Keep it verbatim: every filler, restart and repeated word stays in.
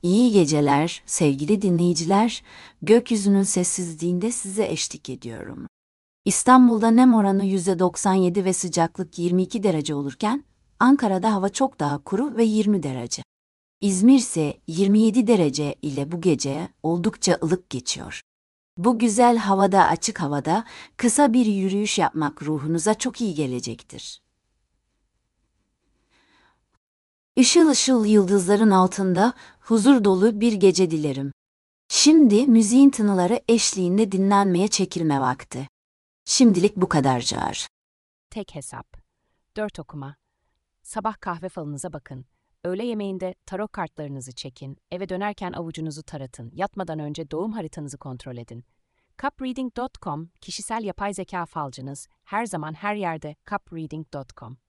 İyi geceler sevgili dinleyiciler. Gökyüzünün sessizliğinde size eşlik ediyorum. İstanbul'da nem oranı yüzde doksan yedi ve sıcaklık yirmi iki derece olurken, Ankara'da hava çok daha kuru ve yirmi derece. İzmir ise yirmi yedi derece ile bu gece oldukça ılık geçiyor. Bu güzel havada, açık havada kısa bir yürüyüş yapmak ruhunuza çok iyi gelecektir. Işıl ışıl yıldızların altında huzur dolu bir gece dilerim. Şimdi müziğin tınıları eşliğinde dinlenmeye çekilme vakti. Şimdilik bu kadar Car. Tek hesap. Dört okuma. Sabah kahve falınıza bakın. Öğle yemeğinde tarot kartlarınızı çekin. Eve dönerken avucunuzu taratın. Yatmadan önce doğum haritanızı kontrol edin. cupreading nokta com kişisel yapay zeka falcınız. Her zaman her yerde cupreading nokta com.